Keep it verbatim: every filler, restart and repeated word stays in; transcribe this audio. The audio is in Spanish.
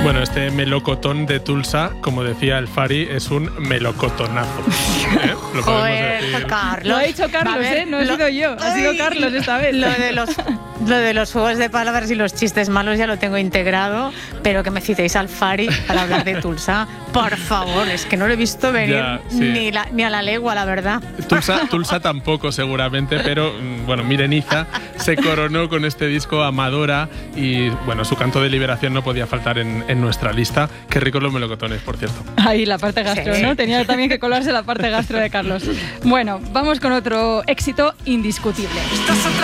Bueno, este melocotón de Tulsa, como decía el Fari, es un melocotonazo. ¿Eh? Lo podemos Joder, decir. Carlos. Lo ha dicho Carlos, ver, ¿eh? No he lo- sido yo, ha sido Ay, Carlos esta vez. Lo de, los, lo de los juegos de palabras y los chistes malos ya lo tengo integrado, pero que me citéis al Fari para hablar de Tulsa, por favor, es que no lo he visto venir Ya, sí. ni, la, ni a la legua, la verdad. Tulsa, Tulsa tampoco seguramente, pero mm, bueno, Mireniza se coronó con este disco Amadora y bueno, su canto de liberación no podía faltar en, en nuestra lista. Qué ricos los melocotones, por cierto. Ahí la parte gastro, Sí. ¿no? Tenía también que colarse la parte gastro de Carlos. Bueno, vamos con otro éxito indiscutible. Estás atrás